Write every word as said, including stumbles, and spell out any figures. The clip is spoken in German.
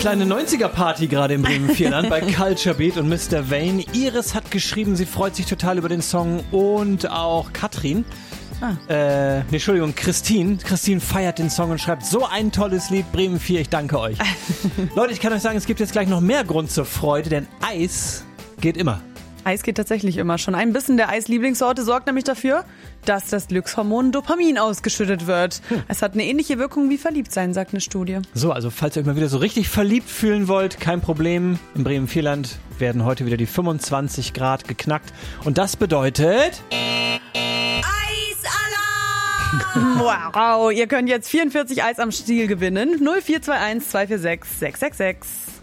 kleine neunziger-Party gerade in Bremen-Vierland bei Culture Beat und Mister Wayne. Iris hat geschrieben, sie freut sich total über den Song und auch Katrin. Ah. Äh, nee, Entschuldigung, Christine. Christine feiert den Song und schreibt, so ein tolles Lied, Bremen vier, ich danke euch. Leute, ich kann euch sagen, es gibt jetzt gleich noch mehr Grund zur Freude, denn Eis geht immer. Eis geht tatsächlich immer. Schon ein Bissen der Eislieblingssorte sorgt nämlich dafür, dass das Glückshormon Dopamin ausgeschüttet wird. Hm. Es hat eine ähnliche Wirkung wie Verliebtsein, sagt eine Studie. So, also falls ihr euch mal wieder so richtig verliebt fühlen wollt, kein Problem. In Bremen-Vierland werden heute wieder die fünfundzwanzig Grad geknackt. Und das bedeutet... Eisalarm! Wow, ihr könnt jetzt vierundvierzig Eis am Stiel gewinnen. null vier zwei eins zwei vier sechs sechs sechs sechs.